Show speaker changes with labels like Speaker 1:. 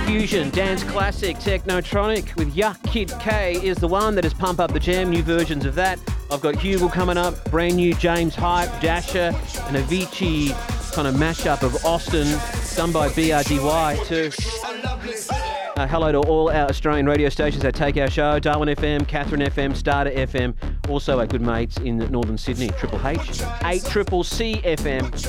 Speaker 1: Fusion, dance classic, Technotronic with Yuck Kid K is the one that has Pump Up the Jam, new versions of that. I've got Hugel coming up, brand new James Hype, Dasher, and Avicii kind of mashup of Austin, done by BRDY too. Hello to all our Australian radio stations that take our show, Darwin FM, Catherine FM, Starter FM, also our good mates in northern Sydney, Triple H, 8CCC FM,